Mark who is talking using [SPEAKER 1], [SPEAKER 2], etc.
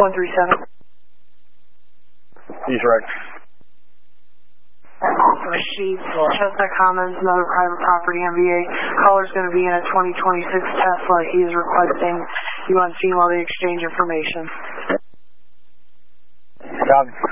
[SPEAKER 1] 137.
[SPEAKER 2] He's right.
[SPEAKER 1] Chestnut Commons, another private property, MVA. Caller's going to be in a 2026 Tesla. He is requesting you on scene while they exchange information.
[SPEAKER 2] Copy.